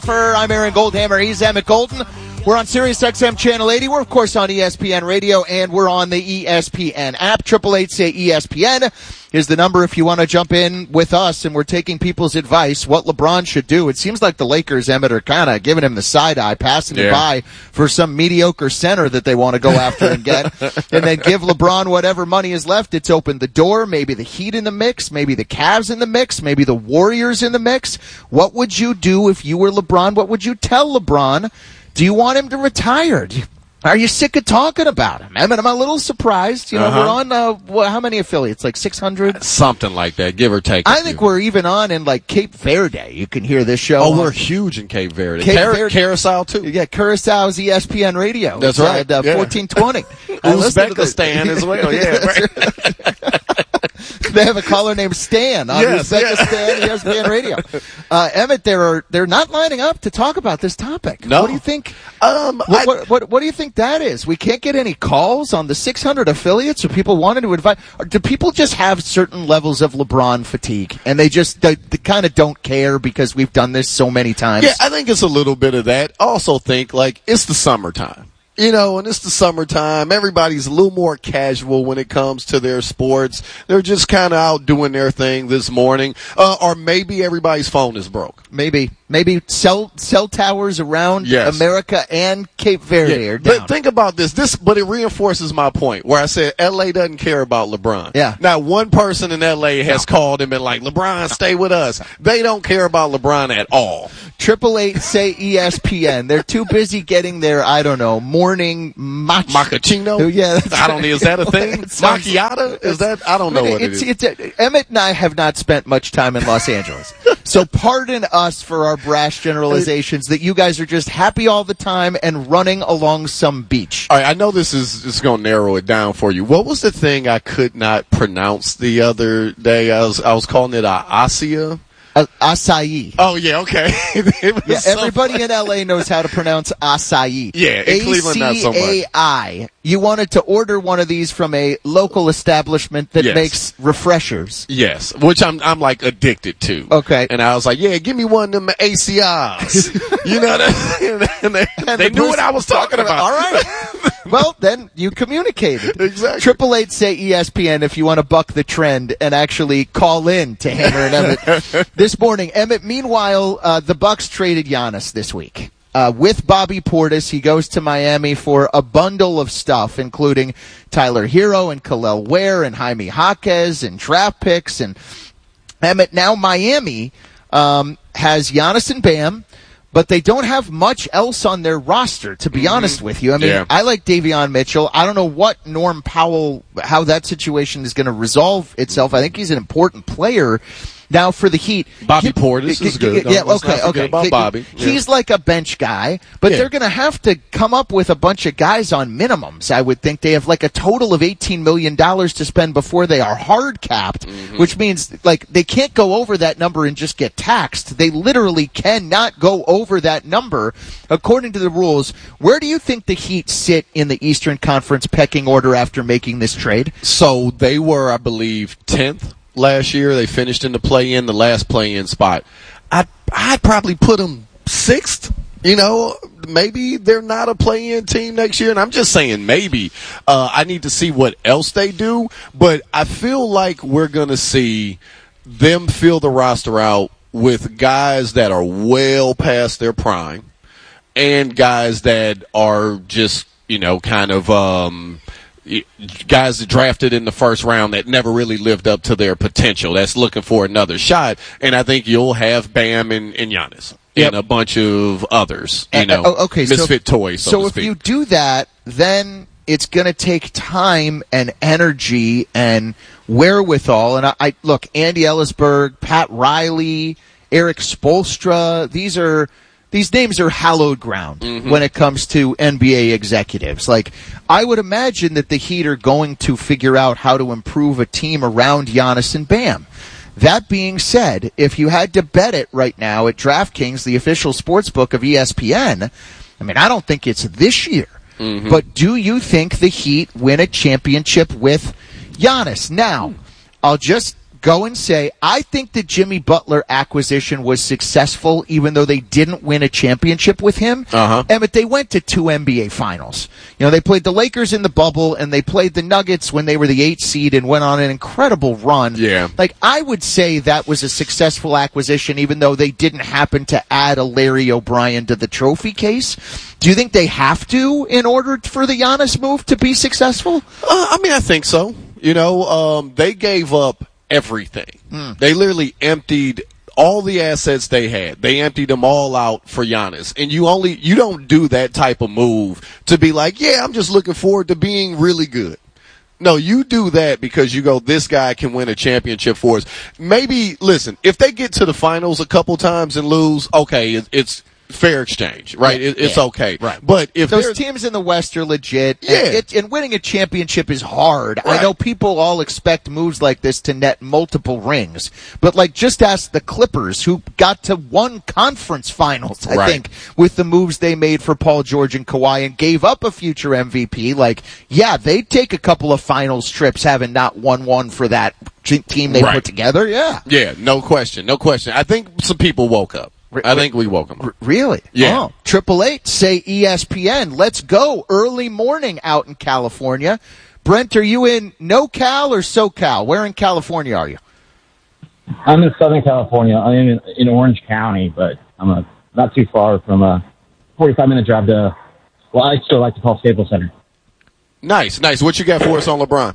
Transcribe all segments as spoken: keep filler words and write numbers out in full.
I'm Aaron Goldhammer. He's Emmett Golden. We're on Sirius X M Channel eighty. We're, of course, on E S P N Radio, and we're on the E S P N app. Triple eight say E S P N is the number if you want to jump in with us, and we're taking people's advice, what LeBron should do. It seems like the Lakers, Emmett, are kind of giving him the side-eye, passing yeah. it by for some mediocre center that they want to go after and get, and then give LeBron whatever money is left. It's opened the door. Maybe the Heat in the mix, maybe the Cavs in the mix, maybe the Warriors in the mix. What would you do if you were LeBron? What would you tell LeBron? Do you want him to retire? Do you, are you sick of talking about him? I mean, I'm a little surprised. You know, uh-huh. we're on, uh, what, how many affiliates? Like six hundred? Something like that, give or take. I think we're even on in, like, Cape Verde. You can hear this show. Oh, on. we're huge in Cape Verde. Cape Car- Verde. Curacao, too. Yeah, Curaçao's E S P N Radio. That's it's right. At uh, yeah. fourteen twenty. Uzbekistan as well, yeah. They have a caller named Stan on yes, Uzbekistan yeah. E S P N Radio. Uh, Emmett, they're, they're not lining up to talk about this topic. No. What do you think? Um, what, I, what, what, what do you think that is? We can't get any calls on the six hundred affiliates, or people wanted to invite. Or do people just have certain levels of LeBron fatigue, and they just they, they kind of don't care because we've done this so many times? Yeah, I think it's a little bit of that. I also think, like, it's the summertime. You know, and it's the summertime. Everybody's a little more casual when it comes to their sports. They're just kind of out doing their thing this morning. Uh, or maybe everybody's phone is broke. Maybe. Maybe cell cell towers around yes. America and Cape Verde yeah. are down. But think about this. This, but it reinforces my point where I said L A doesn't care about LeBron. Yeah. Now, one person in L A has no. called and been like, LeBron, stay with us. They don't care about LeBron at all. Triple eight say E S P N. They're too busy getting their, I don't know, morning mach- Macchiato? Yeah, that's I don't know. Is that a thing? sounds, Macchiato? Is that? I don't know what it's, it is. It's, it's, Emmett and I have not spent much time in Los Angeles. So pardon us for our brash generalizations that you guys are just happy all the time and running along some beach. All right, I know this is just going to narrow it down for you. What was the thing I could not pronounce the other day? I was I was calling it uh, Asia. Uh, acai. Oh, yeah, okay. yeah, so everybody funny. in L A knows how to pronounce acai. Yeah, in Cleveland, not so much. A C A I. You wanted to order one of these from a local establishment that yes. makes refreshers. Yes, which I'm I'm like addicted to. Okay. And I was like, yeah, give me one of them A C Is. You know that? And they, and they the knew person, what I was talking about. All right. Well, then you communicated. Exactly. Triple eight say E S P N if you want to buck the trend and actually call in to Hammer and Emmett this morning. Emmett, meanwhile, uh, the Bucks traded Giannis this week. Uh, with Bobby Portis, he goes to Miami for a bundle of stuff, including Tyler Hero and Khalil Ware and Jaime Jaquez and draft picks. And Emmett, now Miami um, has Giannis and Bam, but they don't have much else on their roster, to be mm-hmm. honest with you. I mean, yeah. I like Davion Mitchell. I don't know what Norm Powell, how that situation is going to resolve itself. I think he's an important player. Now for the Heat, Bobby he, Portis is good. Yeah, Let's okay, not forget okay. About he, Bobby. He's yeah. like a bench guy, but yeah. they're going to have to come up with a bunch of guys on minimums. I would think they have like a total of eighteen million dollars to spend before they are hard capped, mm-hmm. which means like they can't go over that number and just get taxed. They literally cannot go over that number according to the rules. Where do you think the Heat sit in the Eastern Conference pecking order after making this trade? So they were, I believe, tenth. Last year, they finished in the play-in, the last play-in spot. I'd, I'd probably put them sixth. You know, maybe they're not a play-in team next year, and I'm just saying maybe. Uh, I need to see what else they do, but I feel like we're going to see them fill the roster out with guys that are well past their prime and guys that are just, you know, kind of um, – guys that drafted in the first round that never really lived up to their potential. That's looking for another shot. And I think you'll have Bam and, and Giannis yep. and a bunch of others, you know, uh, okay, misfit so, toys, so, so to if speak. you do that, then it's going to take time and energy and wherewithal. And I, I look, Andy Ellisberg, Pat Riley, Eric Spoelstra, these are these names are hallowed ground mm-hmm. when it comes to N B A executives. Like, I would imagine that the Heat are going to figure out how to improve a team around Giannis and Bam. That being said, if you had to bet it right now at DraftKings, the official sportsbook of E S P N, I mean, I don't think it's this year. Mm-hmm. But do you think the Heat win a championship with Giannis? Now, I'll just go and say, I think the Jimmy Butler acquisition was successful, even though they didn't win a championship with him. Uh-huh. Emmett, they went to two N B A finals. You know, they played the Lakers in the bubble, and they played the Nuggets when they were the eighth seed and went on an incredible run. Yeah. Like, I would say that was a successful acquisition, even though they didn't happen to add a Larry O'Brien to the trophy case. Do you think they have to in order for the Giannis move to be successful? Uh, I mean, I think so. You know, um, they gave up everything. Mm. They literally emptied all the assets they had. They emptied them all out for Giannis. And you only, you don't do that type of move to be like, yeah, I'm just looking forward to being really good. No, you do that because you go, this guy can win a championship for us. Maybe, listen, if they get to the finals a couple times and lose, okay, it, it's fair exchange, right? Yeah, it, it's yeah. okay. Right. But if those teams in the West are legit, yeah. and, it, and winning a championship is hard. Right. I know people all expect moves like this to net multiple rings, but like just ask the Clippers, who got to one conference finals, I right. think, with the moves they made for Paul George and Kawhi, and gave up a future M V P. Like, yeah, they'd take a couple of finals trips having not won one for that team they right. put together. Yeah, yeah, no question, no question. I think some people woke up. I think we woke them up. Really? Yeah. Triple eight, say E S P N. Let's go. Early morning out in California. Brent, are you in NoCal or SoCal? Where in California are you? I'm in Southern California. I'm in, in Orange County, but I'm a, not too far from a forty-five minute drive to, well, I still like to call Staples Center. Nice, nice. What you got for us on LeBron?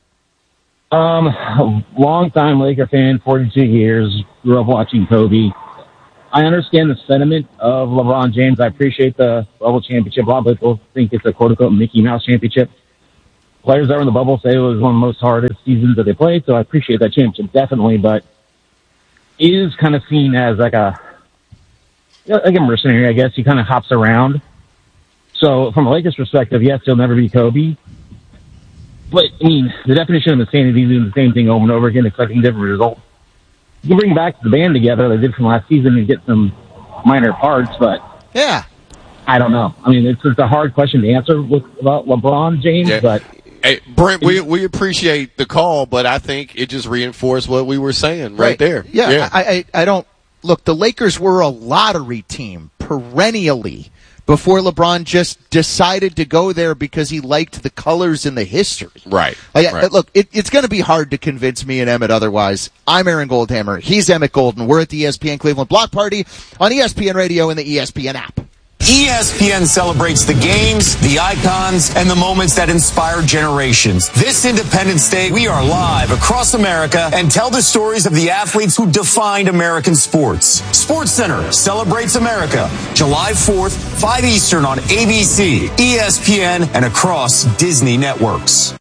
Um, long time Laker fan, forty-two years. Grew up watching Kobe. I understand the sentiment of LeBron James. I appreciate the bubble championship. A lot of people think it's a quote-unquote Mickey Mouse championship. Players that were in the bubble say it was one of the most hardest seasons that they played, so I appreciate that championship, definitely. But it is kind of seen as like a, like a mercenary, I guess. He kind of hops around. So from a Lakers perspective, yes, he'll never be Kobe. But, I mean, the definition of insanity is doing the same thing over and over again, expecting different results. You can bring back the band together they did from last season and get some minor parts, but yeah, I don't know. I mean, it's, it's a hard question to answer with about LeBron James, yeah. but hey, Brent, we we appreciate the call, but I think it just reinforced what we were saying right, right. there. Yeah, yeah. I, I I don't look. The Lakers were a lottery team perennially before LeBron just decided to go there because he liked the colors and the history. Right. Like, right. Look, it, it's going to be hard to convince me and Emmett otherwise. I'm Aaron Goldhammer. He's Emmett Golden. We're at the E S P N Cleveland Block Party on E S P N Radio and the E S P N app. E S P N celebrates the games, the icons, and the moments that inspire generations. This Independence Day, we are live across America and tell the stories of the athletes who defined American sports. SportsCenter celebrates America, July fourth, five Eastern on A B C, E S P N, and across Disney networks.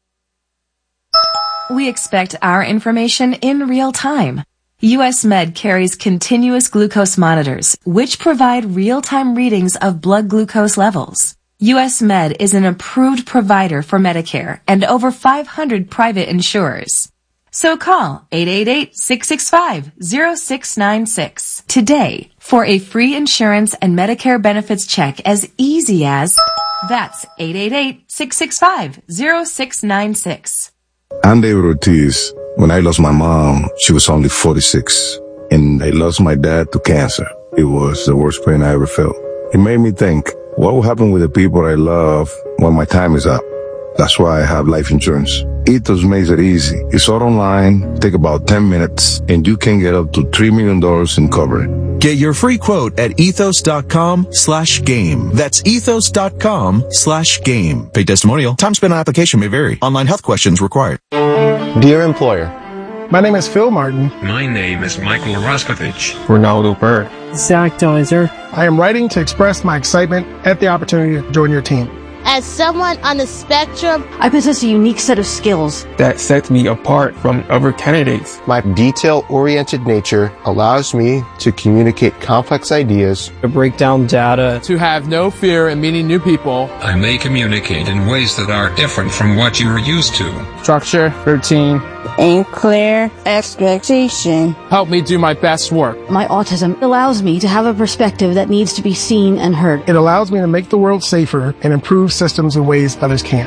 We expect our information in real time. U S Med carries continuous glucose monitors, which provide real-time readings of blood glucose levels. U S Med is an approved provider for Medicare and over five hundred private insurers. So call eight eight eight, six six five, zero six nine six today for a free insurance and Medicare benefits check as easy as that's eight eight eight, six six five, zero six nine six. I'm David Ortiz. When I lost my mom, she was only forty-six, and I lost my dad to cancer. It was the worst pain I ever felt. It made me think, what will happen with the people I love when my time is up? That's why I have life insurance. Ethos makes it easy. It's all online, take about ten minutes, and you can get up to three million dollars in coverage. Get your free quote at ethos.com slash game. That's ethos.com slash game. Paid testimonial. Time spent on application may vary. Online health questions required. Dear employer. My name is Phil Martin. My name is Michael Roskovich. Ronaldo Bird. Zach Deiser. I am writing to express my excitement at the opportunity to join your team. As someone on the spectrum, I possess a unique set of skills that sets me apart from other candidates. My detail-oriented nature allows me to communicate complex ideas, to break down data, to have no fear in meeting new people. I may communicate in ways that are different from what you are used to. Structure, routine, and clear expectation. Help me do my best work. My autism allows me to have a perspective that needs to be seen and heard. It allows me to make the world safer and improve systems in ways others can't.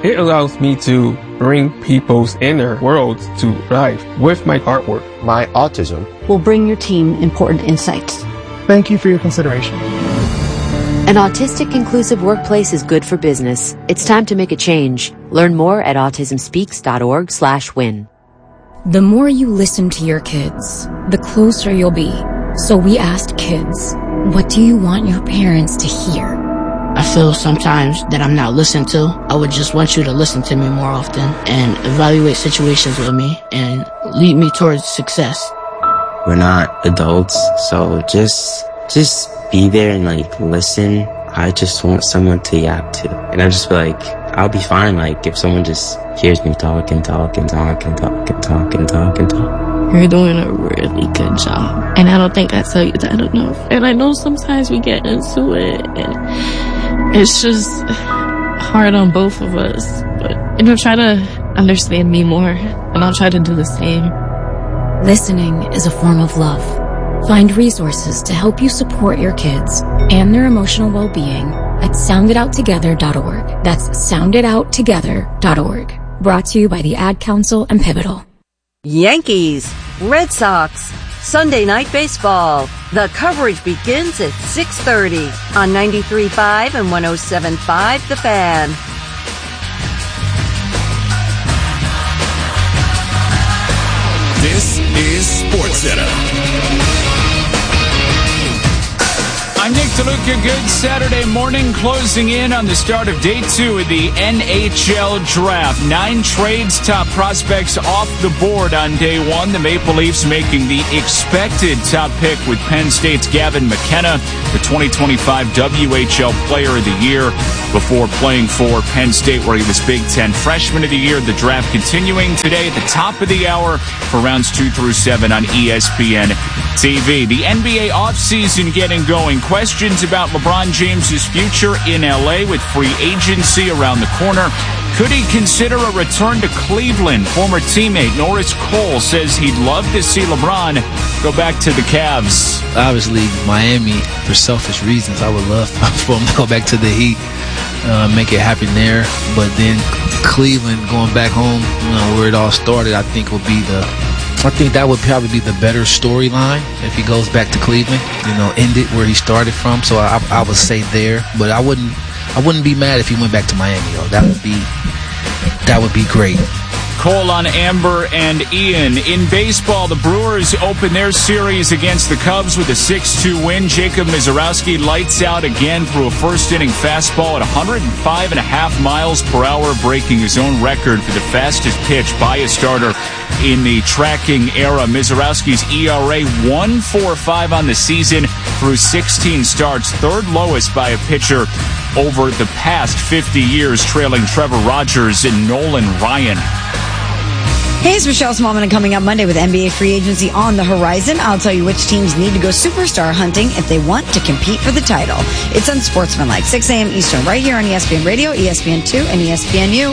It allows me to bring people's inner worlds to life with my artwork. My autism will bring your team important insights. Thank you for your consideration. An autistic inclusive workplace is good for business. It's time to make a change. Learn more at autismspeaks.org slash win. The more you listen to your kids, the closer you'll be. So we asked kids, what do you want your parents to hear? I feel sometimes that I'm not listened to. I would just want you to listen to me more often and evaluate situations with me and lead me towards success. We're not adults, so just just be there and like listen. I just want someone to yap to. And I just feel like I'll be fine like if someone just hears me talk and talk and talk and talk and talk and talk and talk. You're doing a really good job. And I don't think I tell you that enough. And I know sometimes we get into it and it's just hard on both of us. But you know, try to understand me more and I'll try to do the same. Listening is a form of love. Find resources to help you support your kids and their emotional well-being at sound it out together dot org. That's sound it out together dot org. Brought to you by the Ad Council and Pivotal. Yankees, Red Sox, Sunday Night Baseball. The coverage begins at six thirty on ninety-three point five and one oh seven point five The Fan. This is SportsCenter. I'm Nick DeLuca. Good Saturday morning, closing in on the start of day two of the N H L Draft. Nine trades, top prospects off the board on day one. The Maple Leafs making the expected top pick with Penn State's Gavin McKenna, the twenty twenty-five W H L Player of the Year, before playing for Penn State, where he was Big Ten Freshman of the Year. The draft continuing today at the top of the hour for rounds two through seven on E S P N T V. The N B A offseason getting going. Questions about LeBron James's future in L A with free agency around the corner. Could he consider a return to Cleveland? Former teammate Norris Cole says he'd love to see LeBron go back to the Cavs. Obviously, Miami, for selfish reasons, I would love for him to go back to the Heat, uh, make it happen there. But then Cleveland, going back home, you know, where it all started, I think would be the I think that would probably be the better storyline if he goes back to Cleveland, you know, end it where he started from. So I, I would say there, but I wouldn't, I wouldn't be mad if he went back to Miami though. That would be, that would be great. Cole on Amber and Ian. In baseball, the Brewers open their series against the Cubs with a six two win. Jacob Misiorowski lights out again through a first-inning fastball at one oh five point five miles per hour, breaking his own record for the fastest pitch by a starter in the tracking era. Misiorowski's E R A one point four five on the season through sixteen starts, third lowest by a pitcher over the past fifty years, trailing Trevor Rogers and Nolan Ryan. Hey, it's Michelle Smallman, and coming up Monday with N B A free agency on the horizon, I'll tell you which teams need to go superstar hunting if they want to compete for the title. It's Unsportsmanlike, six a.m. Eastern, right here on E S P N Radio, E S P N two, and E S P N U.